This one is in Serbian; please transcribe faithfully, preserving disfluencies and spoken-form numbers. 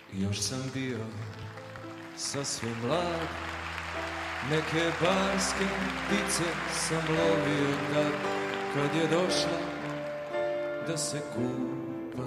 Još sam bio sasvim mlad, neke barske ptice sam lovio tad, kad je došla da se kupa